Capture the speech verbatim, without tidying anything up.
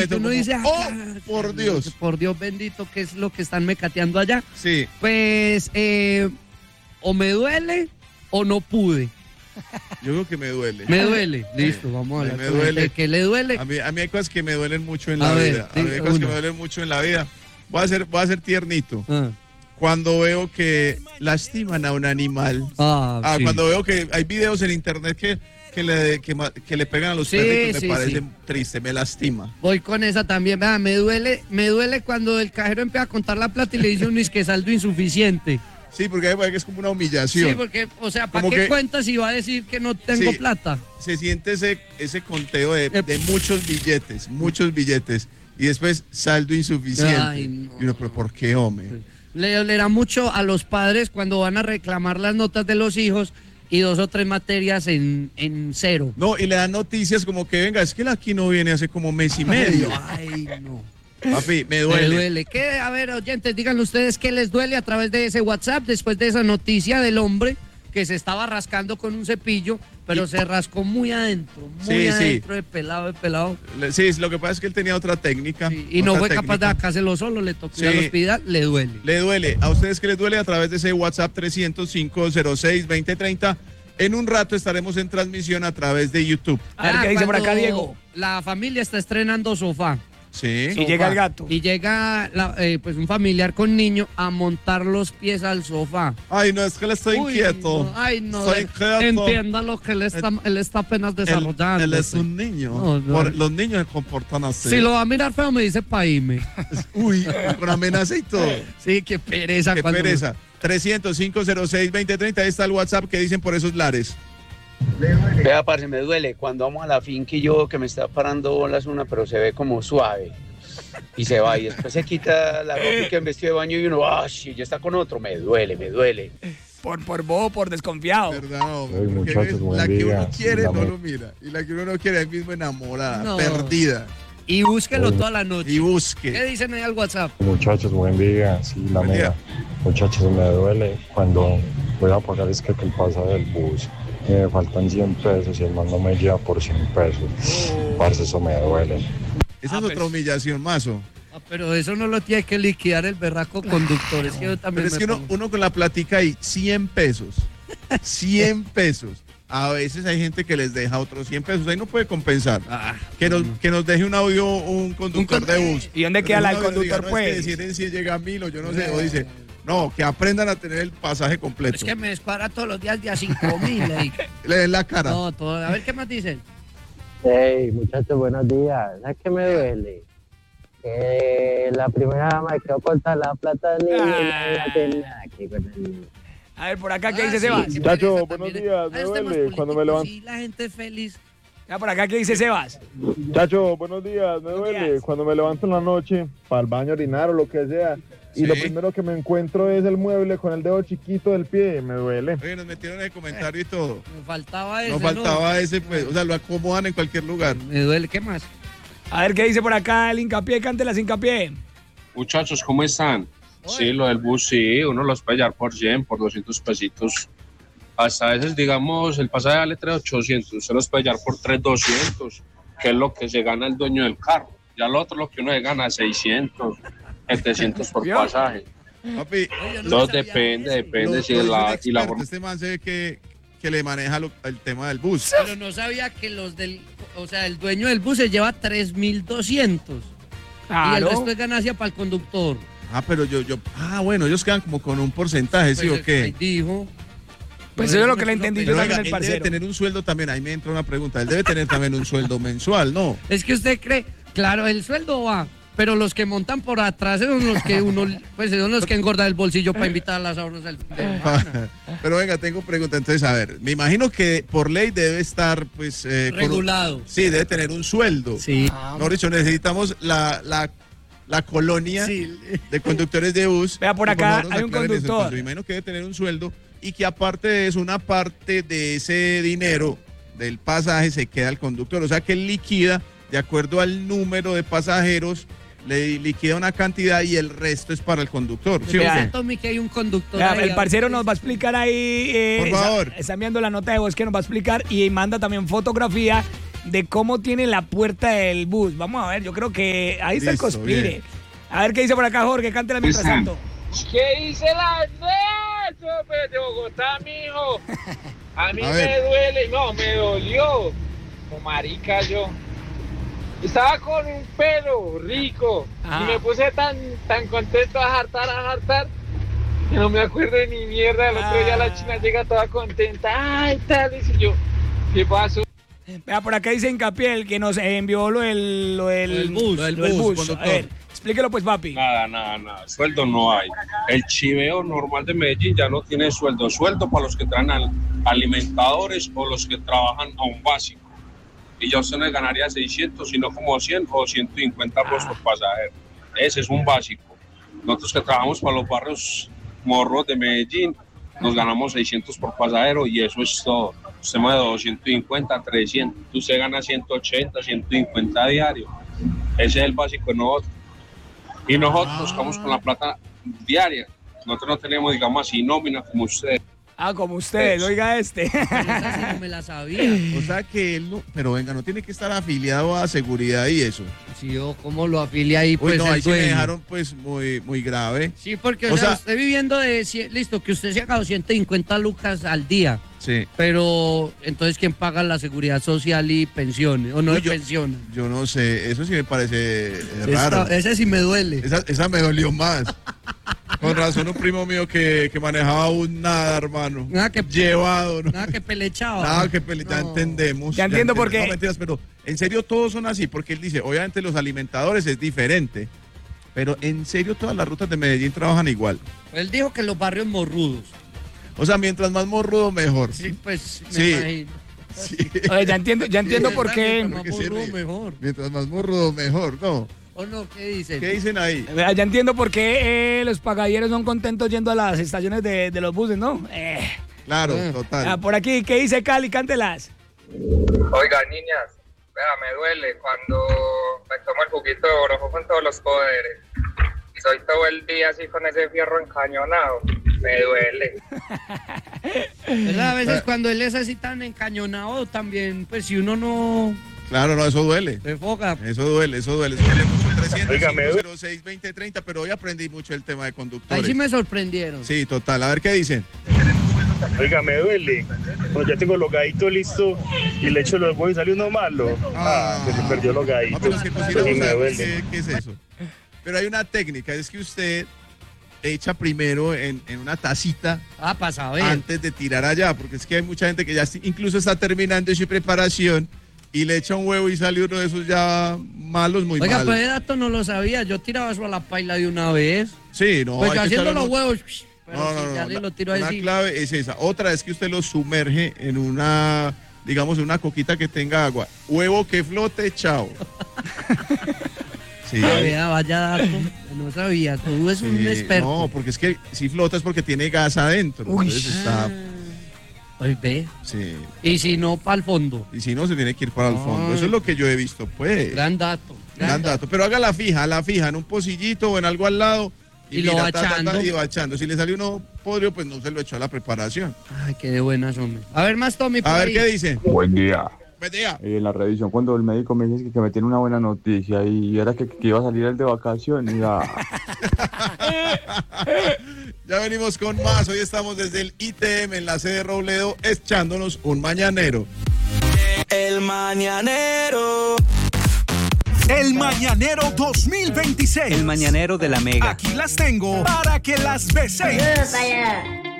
momento uno como, dice, oh, ah, por Dios. Por Dios bendito, ¿qué es lo que están mecateando allá? Sí. Pues, eh, o me duele o no pude. Yo creo que me duele. Me duele. Listo, vamos a hablar. Me con duele. gente que le duele. A mí, a mí hay cosas que me duelen mucho en A la ver, vida. A mí hay diga cosas que una. me duelen mucho en la vida. Voy a ser, voy a ser tiernito. Ah, Cuando veo que lastiman a un animal. ah, Ah, sí. cuando veo que hay videos en internet que, que, le, que, ma- que le pegan a los Sí, perritos, sí, me parece sí. triste, me lastima. Voy con esa también. Vea, me duele, me duele cuando el cajero empieza a contar la plata y le dice un es que saldo insuficiente. Sí, porque hay que es como una humillación. Sí, porque, o sea, ¿para Como qué que- cuentas si va a decir que no tengo Sí. plata? Se siente ese, ese conteo de, Eh, de muchos billetes, muchos billetes. Y después saldo insuficiente. Ay, no. Y uno, pero ¿por qué, hombre? Le dolerá mucho a los padres cuando van a reclamar las notas de los hijos y dos o tres materias en, en cero. No, y le dan noticias como que, venga, es que la aquí no viene hace como mes y medio. Ay, no. Papi, me duele. Me duele. ¿Qué? A ver, oyentes, díganle ustedes qué les duele a través de ese WhatsApp después de esa noticia del hombre que se estaba rascando con un cepillo, pero Y- se rascó muy adentro, muy Sí, sí. adentro de pelado, de pelado. Le- Sí, lo que pasa es que él tenía otra técnica. Sí, y no otra fue capaz de técnica. sacárselo solo, le tocó ir Sí. al hospital, le duele. Le duele. ¿A ustedes qué les duele? A través de ese WhatsApp trescientos cinco cero seis veinte treinta. En un rato estaremos en transmisión a través de YouTube. A ver Ah, qué dice por acá, cuando Diego. La familia está estrenando sofá. Sí. Y llega el gato. Y llega la- eh, pues un familiar con niño a montar los pies al sofá. Ay, no, es que él está Uy, inquieto. no, ay, no. Estoy eh, inquieto. Entienda lo que él está, él está apenas Él, desarrollando. él es un niño. No, no. Por- los niños se comportan así. Si lo va a mirar feo, me dice paíme. Uy, con amenaza y todo. Sí, qué pereza. Qué cuando- pereza. trescientos cinco cero seis veinte treinta. Ahí está el WhatsApp que dicen por esos lares. Vea, parce, me duele cuando vamos a la finca y yo que me está parando bolas una, pero se ve como suave. Y se va y después se quita la ropa y que en vestido de baño y uno, ah, sí, ya está con otro. Me duele, me duele. Por, por bobo, por desconfiado. ¿Verdad, hombre? Ay, Porque muchachos, ves, buen la que día. uno quiere La no me- lo mira. Y la que uno no quiere es mismo enamorada, No. perdida. Y búsquelo Uy. toda la noche. Y ¿Qué busque. dicen ahí al WhatsApp? Muchachos, buen día. Sí, la Buen mera. día. Muchachos, me duele cuando voy a pagar es que, que el pasaje del bus. Y me faltan cien pesos y el man no me lleva por cien pesos. Parce, eso me duele. Esa Ah, es otra pues. humillación, mazo. Ah, pero eso no lo tiene que liquidar el berraco conductor. Es que yo también Pero es me que uno, pongo- uno con la platica ahí, cien pesos. cien pesos. A veces hay gente que les deja otros cien pesos. Ahí no puede compensar. Ah, Que nos, que nos deje un audio un conductor Un con- de bus. ¿Y dónde queda la del Un audio diga, conductor, no, es que pues? de cien en cien llega a mil o yo no sé. O dice, no, que aprendan a tener el pasaje completo. es que me descuadra todos los días de a cinco mil. Le den la cara. No, todo. A ver qué más dicen. Hey, muchachos, buenos días. ¿Sabes qué me duele? Que la primera dama me quedó corta la plata del niño y no había que nada que con el niño. A ver, por acá, ¿qué Ah, dice sí, Sebas? qué Muchacho, pereza buenos también. días, Ah, me es temas duele cuando me políticos, levanto. Sí, la gente es feliz. Ya, por acá, ¿qué dice Sebas? Muchachos, buenos días. Me Buenos duele días. cuando me levanto en la noche para el baño, orinar o lo que sea. Y Sí. lo primero que me encuentro es el mueble con el dedo chiquito del pie. Me duele. Oye, nos metieron en el comentario y todo. Me faltaba eso. Nos faltaba ese, pues. O sea, lo acomodan en cualquier lugar. Me duele. ¿Qué más? A ver, ¿qué dice por acá el hincapié? Cante las hincapié. Muchachos, ¿cómo están? Sí, lo del bus, sí, uno los puede llevar por cien, por doscientos pesitos. Hasta a veces, digamos, el pasaje vale tres ochocientos, usted los puede llevar por tres doscientos, que es lo que se gana el dueño del carro. Ya lo otro, lo que uno se gana, seiscientos, setecientos por ¿Vio? Papi, pasaje. Oye, yo no Todo sabía depende, eso. depende lo- si lo es dice un la, y la experto, forma. Este man se ve que, que le maneja lo- el tema del bus. Pero no sabía que los del. O sea, el dueño del bus se lleva tres mil doscientos. Y el Claro. resto es ganancia para el conductor. Ah, pero yo, yo, ah, bueno, ellos quedan como con un porcentaje, ¿sí Pues, o qué? ahí dijo. Pues No, eso es lo no que le es lo entendí que- yo Pero también oiga, al él parcero. debe tener un sueldo también, ahí me entra una pregunta, él debe tener también un sueldo mensual, ¿no? Es que usted cree, claro, el sueldo va, pero los que montan por atrás son los que uno, pues son los que engordan el bolsillo para invitar a las obras del fin de semana. Pero venga, tengo pregunta, entonces, a ver, me imagino que por ley debe estar, pues... eh, con un- Regulado. sí, debe tener un sueldo. Sí. Mejor dicho, necesitamos la, la, la colonia Sí. de conductores de bus. Vea, por que acá favor nos hay un aclaren eso. conductor. Entonces, me imagino que debe tener un sueldo y que aparte de eso, una parte de ese dinero del pasaje se queda al conductor. O sea que él liquida, de acuerdo al número de pasajeros, le liquida una cantidad y el resto es para el conductor. ¿Sí o Vea. qué? Tommy, que hay un conductor Vea, ahí, el parcero nos va a explicar ahí. eh, Por está- favor. Está, enviando la nota de voz que nos va a explicar y manda también fotografía de cómo tiene la puerta del bus. Vamos a ver, yo creo que ahí está el Listo, conspire. bien. A ver qué dice por acá Jorge, cántela mientras tanto. ¿Qué dice la Andrés de Bogotá, mijo? A mí A me ver. duele, no, me dolió. Como marica yo. Estaba con un pelo rico Ah. y me puse tan, tan contento a jartar, a jartar, que no me acuerdo de ni mierda. El otro día la china llega toda contenta. Ay, tal, y yo, ¿qué pasó? Vea, por acá dice Hincapié, el que nos envió lo del, lo del, Lo del bus, lo del lo del bus, bus. A conductor. ver, explíquelo pues, papi. Nada, nada, nada. Sueldo no hay. El chiveo normal de Medellín ya no tiene sueldo. Sueldo para los que traen al- alimentadores o los que trabajan a un básico. Y ya usted no ganaría seiscientos, sino como cien o ciento cincuenta pesos por pasajero. Ese es un básico. Nosotros que trabajamos para los barrios morros de Medellín, nos ganamos seiscientos por pasajero y eso es todo. Usted mueve doscientos cincuenta, trescientos. Usted gana ciento ochenta, ciento cincuenta diario. Ese es el básico de nosotros. Y nosotros nos quedamos con la plata diaria. Nosotros no tenemos, digamos así, nómina como ustedes. Ah, como ustedes, Eso. oiga este. Pero esa sí no me la sabía. O sea que él no, pero venga, no tiene que estar afiliado a seguridad y eso. Si yo cómo lo afilia ahí, Uy, pues no, el ahí sí me dueño. dejaron pues muy, muy grave. Sí, porque o O sea, sea- usted viviendo de, cien- listo, que usted se haga doscientos cincuenta lucas al día, Sí. pero entonces ¿quién paga la seguridad social y pensiones? ¿O no Uy, hay yo- pensiones? Yo no sé, eso sí me parece eh, Esta- raro. ese sí me duele. Esa, esa me dolió más. Con razón, un primo mío que, que manejaba un nada, hermano. Nada que- Llevado, ¿no? Nada que pelechaba. Nada que pele- ya No. entendemos. Ya entiendo por entendemos. qué. No, mentiras, pero en serio todos son así, porque él dice, obviamente los alimentadores es diferente, pero en serio todas las rutas de Medellín trabajan igual. Él dijo que los barrios morrudos. O sea, mientras más morrudo, mejor. Sí, pues me Sí. imagino. Sí. Oye, ya entiendo, ya entiendo por qué. Mientras más Porque sí, morrudo, sí. mejor. Mientras más morrudo, mejor, ¿no? ¿O no? ¿Qué dicen? ¿Qué dicen ahí? Vea, Ya entiendo por qué eh, los pagadieros son contentos yendo a las estaciones de, de los buses, ¿no? Eh, Claro, Ah. total. ah, por aquí, ¿qué dice Cali? Cántelas. Oiga, niñas, vea, me duele cuando me tomo el juguito de oro con todos los poderes. Y soy todo el día así con ese fierro encañonado. Me duele. ¿Verdad? A Ah. veces cuando él es así tan encañonado también, pues si uno no Claro, no, eso duele. se enfoca. Eso duele, eso duele. Eso duele mucho. trescientos Oiga, me duele. seis veinte treinta, pero hoy aprendí mucho el tema de conductores. Ahí sí me sorprendieron. Sí, total. A ver qué dicen. Oiga, me duele. Cuando ya tengo los gaditos listos y le echo los huevos y sale uno malo. Ah, se me perdió los No, gaditos. pero es que Y cocinamos, me ¿sabe duele. ¿qué, qué es eso? Pero hay una técnica, es que usted echa primero en, en una tacita Ah, para saber. antes de tirar allá, porque es que hay mucha gente que ya sí- incluso está terminando su preparación y le echa un huevo y sale uno de esos ya malos, muy Oiga, malos. pues ese dato no lo sabía. Yo tiraba eso a la paila de una vez. Sí, no, pues hay yo que haciendo echarle los uno- huevos. Pero No, si no, no, ya le la- lo tiro una así. clave es esa. Otra es que usted lo sumerge en una, digamos, en una coquita que tenga agua. Huevo que flote, chao. Sí. Ah, vea, vaya dato. No sabía. Tú eres un Sí, experto. no, porque es que si flota es porque tiene gas adentro. Uy. Entonces está, Ay, ve. sí. Y si no, para el fondo. Y si no, se tiene que ir para el fondo. Ay. Eso es lo que yo he visto, pues. Gran dato. Gran dato. Pero haga la fija, la fija en un pocillito o en algo al lado. Y lo va ta, ta, ta, echando. y va echando. Si le sale uno podrio, pues no se lo echó a la preparación. Ay, qué de buenas, hombre. A ver, más Tommy. por A ver ahí. qué dice. Buen día. Buen día. Y en la revisión, cuando el médico me dice que, que me tiene una buena noticia y era que, que iba a salir el de vacaciones, ya. Ya venimos con más. Hoy estamos desde el I T M en la sede de Robledo echándonos un mañanero. El mañanero. El Mañanero dos mil veintiséis. El mañanero de la Mega. Aquí las tengo para que las beséis. Saludos para allá.